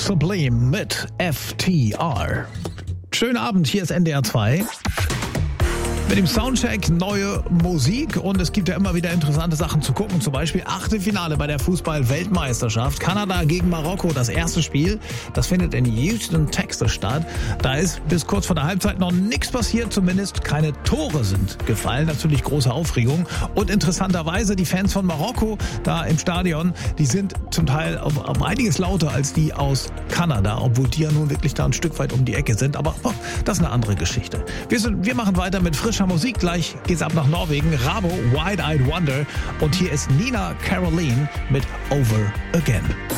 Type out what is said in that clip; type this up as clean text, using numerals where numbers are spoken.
Sublime mit FTR. Schönen Abend, hier ist NDR 2. Mit dem Soundcheck neue Musik und es gibt ja immer wieder interessante Sachen zu gucken. Zum Beispiel Achtelfinale bei der Fußball-Weltmeisterschaft. Kanada gegen Marokko, das erste Spiel. Das findet in Houston, Texas statt. Da ist bis kurz vor der Halbzeit noch nichts passiert, zumindest keine Tore sind gefallen. Natürlich große Aufregung. Und interessanterweise, die Fans von Marokko da im Stadion, die sind zum Teil um einiges lauter als die aus Kanada, obwohl die ja nun wirklich da ein Stück weit um die Ecke sind. Aber das ist eine andere Geschichte. Wir machen weiter mit frischer Musik. Gleich geht's ab nach Norwegen. Rabo, Wide-Eyed Wonder. Und hier ist Nina Caroline mit Over Again.